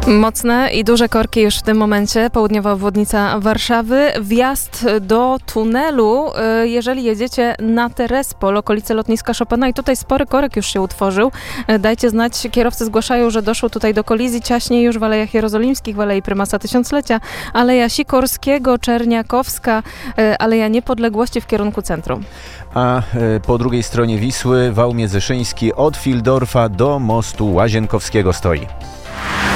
Mocne i duże korki już w tym momencie. Południowa obwodnica Warszawy. Wjazd do tunelu, jeżeli jedziecie na Terespol, okolice lotniska Chopina, i tutaj spory korek już się utworzył. Dajcie znać, kierowcy zgłaszają, że doszło tutaj do kolizji. Ciaśniej już w Alejach Jerozolimskich, w Alei Prymasa Tysiąclecia, Aleja Sikorskiego, Czerniakowska, Aleja Niepodległości w kierunku centrum. A po drugiej stronie Wisły wał Międzyszyński od Fildorfa do mostu Łazienkowskiego stoi.